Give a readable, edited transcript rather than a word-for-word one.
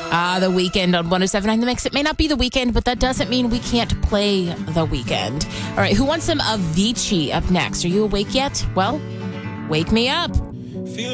The Weekend on 107.9 The Mix. It may not be the weekend, but that doesn't mean we can't play the weekend. All right, who wants some Avicii up next? Are you awake yet? Well, wake me up.